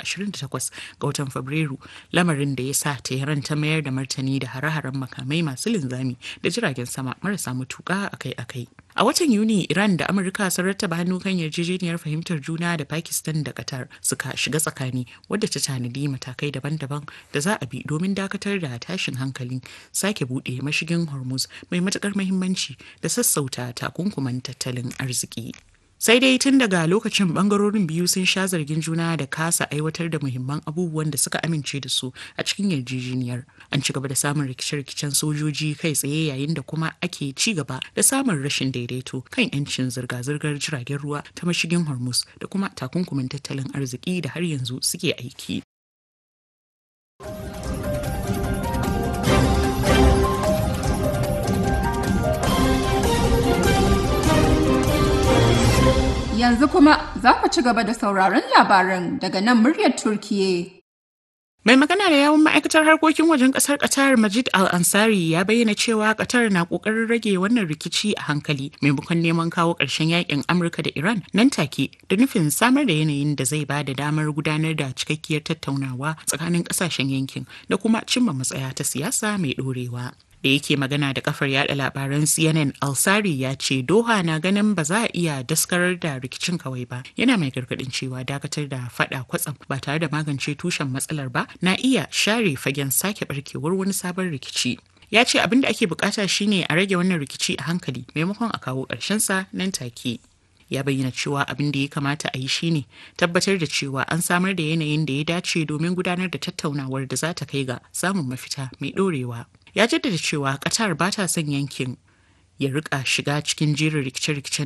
28 ga watan Fabrairu, lamarin da ya sa Tehran ta mayar da martani da hare-haren makamai masu linzami da jiragen sama marasa matuƙa akai-akai. A watan Yuni, Iran da Amurka sun rattaba hannu kan yarjejeniyar fahimtar juna da Pakistan da Qatar suka shiga tsakani, wadda ta tanadi matakai daban-daban da za a bi domin dakatar da tashin hankalin sake buɗe mashigin Hormuz mai matuƙar muhimmanci da sassauta takunkuman tattalin arziki. Sai dai tun daga lokacin bangarorin biyu sun sha zargin juna da kasa aiwatar da muhimman abubuwan da suka amince da su a cikin yarjejeniyar. An ci gaba da samun rikice-rikicen sojoji kai tsaye yayin da kuma ake ci gaba da samun rashin daidaito kan 'yancin zirga-zirgar jiragen ruwa ta mashigin Hormuz da kuma takunkumin tattalin arziki da har yanzu suke aiki. Yanzu kuma za ku ci gaba da sauraron labaran daga nan muryar Turkiye. Mai magana da yawun ma'aikatar harkokin wajen kasar Qatar Majid Al-Ansari ya bayyana cewa Qatar na kokarin rage wannan rikici a hankali maimakon neman kawo ƙarshen yakin Amurka da Iran nan take da nufin samar da yanayin da zai ba da damar gudanar da cikakkiyar tattaunawa tsakanin ƙasashen yankin da kuma cimma matsaya ta siyasa mai ɗorewa. Da yake magana da kafar yada labaran CNN, Alsari ya ce Doha na ganin ba za a iya daskarar da rikicin kawai ba. Yana mai gargadin cewa dakatar da fada kwatsam ba tare da magance tushen matsalar ba na iya share fagen sake barkewar wani sabon rikici. Ya ce abin da ake bukata shine a rage wannan rikici a hankali maimakon a kawo sa nan take. Ya bayyana cewa abin da ya kamata a yi shine tabbatar da cewa an samar da yanayin da ya dace domin gudanar da tattaunawar da za ta kai ga samun mafita mai ɗorewa. Ya jaddada cewa Qatar ba ta son yankin ya rika shiga cikin jerin rikice-rikicen